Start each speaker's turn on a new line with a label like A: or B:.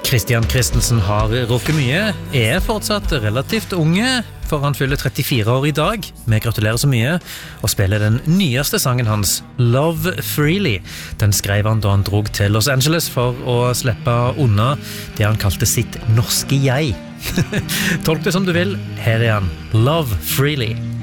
A: Christian Christensen har rukket mye, fortsatt relativt unge, for han fyller 34 år i dag. Vi gratulerer så mye, og spiller den nyeste sangen hans, Love Freely. Den skrev han da han drog til Los Angeles for å slippe unna det han kalte sitt norske jeg. Tolk det som du vil, her han, Love Freely.